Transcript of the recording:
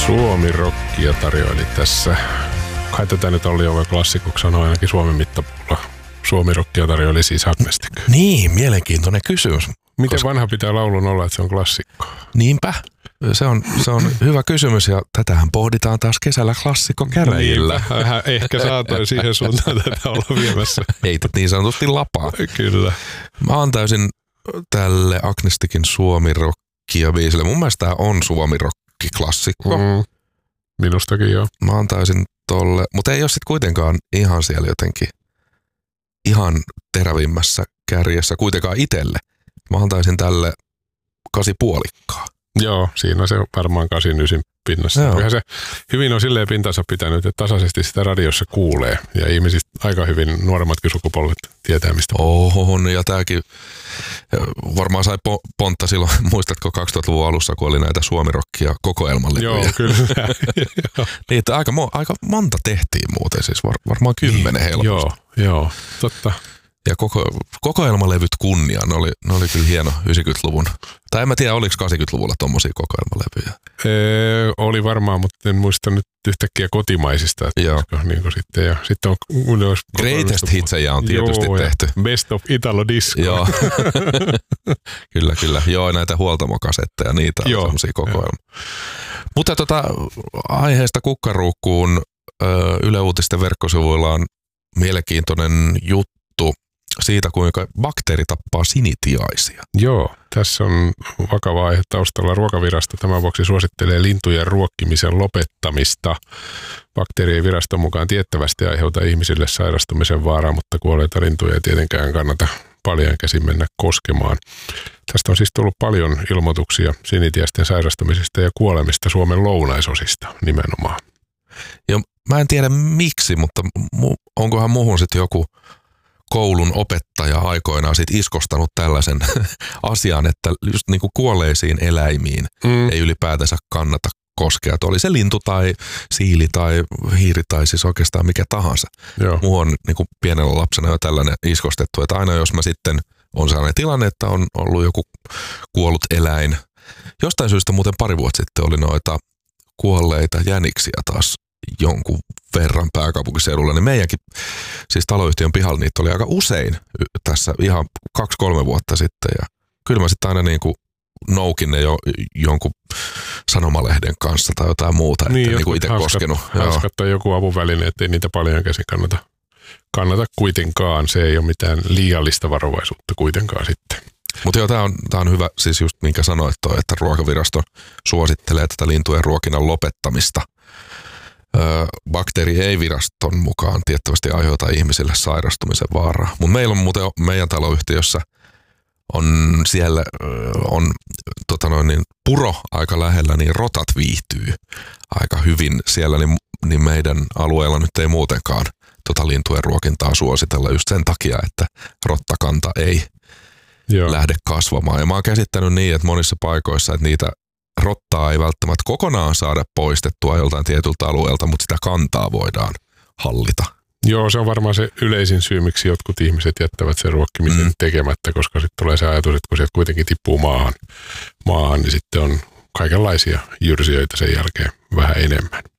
Suomi-rockia tarjoili tässä. Kai tätä nyt oli jo klassikoksi sanoa ainakin Suomen mittapuulla. Suomi-rockia tarjoili siis Agnestik. Niin, mielenkiintoinen kysymys. Miten vanha pitää laulun olla, että se on klassikko? Niinpä. Se on hyvä kysymys ja tätähän pohditaan taas kesällä klassikkokäräjillä. Vähän ehkä saatoin siihen suuntaan tätä olla viemässä. Heität niin sanotusti lapaa. Kyllä. Mä antaisin tälle Agnestikin Suomi-rockia biisille. Mun mielestä tää on Suomi-rocki-klassikko. Minustakin joo. Mä antaisin tolle, mutta ei ole sit kuitenkaan ihan siellä jotenkin ihan terävimmässä kärjessä kuitenkaan itselle. Mä antaisin tälle 8,5. Joo, siinä se on varmaan 8-9 pinnassa. Kyllähän se hyvin on silleen pintansa pitänyt, että tasaisesti sitä radiossa kuulee. Ja ihmisistä aika hyvin nuoremmatkin sukupolvet tietää, mistä on, ja tääkin varmaan sai pontta silloin, muistatko 2000-luvun alussa, kun oli näitä Suomi-rockia kokoelmalevyjä. Joo, kyllä. Niin, että aika monta tehtiin muuten, siis varmaan 10 helposti. Joo, totta. Ja kokoelmalevyt kunnia, ne oli kyllä hieno 90-luvun. Tai en mä tiedä, oliko 80-luvulla tommosia kokoelmalevyjä? Oli varmaan, mutta en muista nyt yhtäkkiä kotimaisista. Niin sitten, ja sitten on Greatest Hitsejä on tietysti tehty. Best of Italo Disco. Joo. kyllä. Joo, näitä huoltamokasetteja, niitä on semmosia kokoelmia. Mutta aiheesta kukkaruukkuun Yle Uutisten verkkosivuilla on mielenkiintoinen juttu siitä, kuinka bakteeri tappaa sinitiaisia. Joo, tässä on vakava aihe taustalla. Ruokavirasto tämän vuoksi suosittelee lintujen ruokkimisen lopettamista. Bakteeri ei viraston mukaan tiettävästi aiheuta ihmisille sairastumisen vaaraa, mutta kuolleita lintuja ei tietenkään kannata paljon käsin mennä koskemaan. Tästä on siis tullut paljon ilmoituksia sinitiaisten sairastumisista ja kuolemista Suomen lounaisosista nimenomaan. Ja mä en tiedä miksi, mutta onkohan muuhun sitten joku koulun opettaja aikoinaan sit iskostanut tällaisen asian, että just niinku kuolleisiin eläimiin ei ylipäätänsä kannata koskea. Että oli se lintu tai siili tai hiiri tai siis oikeastaan mikä tahansa. Muuhun on niinku pienellä lapsena jo tällainen iskostettu, että aina jos mä sitten on sellainen tilanne, että on ollut joku kuollut eläin. Jostain syystä muuten pari vuotta sitten oli noita kuolleita jäniksiä taas jonkun verran pääkaupunkiseudulla, niin meidänkin siis taloyhtiön pihalla niitä oli aika usein tässä ihan 2-3 vuotta sitten ja kyllä mä sitten aina niin kuin noukin ne jonkun sanomalehden kanssa tai jotain muuta, että niin kuin itse koskenut. Hanskat tai joku apuväline, ettei niitä paljon käsin kannata kuitenkaan. Se ei ole mitään liiallista varovaisuutta kuitenkaan sitten. Mutta joo, tää on hyvä, siis just minkä sanoit toi, että Ruokavirasto suosittelee tätä lintujen ruokinnan lopettamista. Bakteeri ei viraston mukaan tiettävästi aiheuta ihmisille sairastumisen vaaraa. Mutta meillä on muuten meidän taloyhtiössä on siellä puro aika lähellä, niin rotat viihtyy aika hyvin siellä, niin meidän alueella nyt ei muutenkaan lintujen ruokintaa suositella just sen takia, että rottakanta ei lähde kasvamaan. Ja mä oon käsittänyt niin, että monissa paikoissa, että niitä rottaa ei välttämättä kokonaan saada poistettua joltain tietyltä alueelta, mutta sitä kantaa voidaan hallita. Joo, se on varmaan se yleisin syy, miksi jotkut ihmiset jättävät sen ruokkimisen tekemättä, koska sitten tulee se ajatus, että kun sieltä kuitenkin tippuu maahan, niin sitten on kaikenlaisia jyrsijöitä sen jälkeen vähän enemmän.